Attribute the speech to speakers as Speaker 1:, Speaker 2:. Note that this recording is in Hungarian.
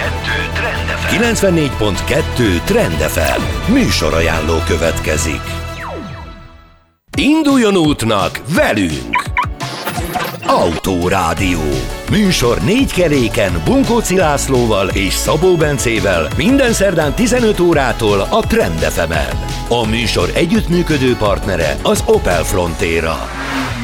Speaker 1: Trend FM. 94.2 Trend FM. Műsorajánló következik. Induljon útnak velünk! Autórádió. Műsor 4 keréken Bunkóci Lászlóval és Szabó Bencével minden szerdán 15 órától a Trend FM-en. A műsor együttműködő partnere az Opel Frontera.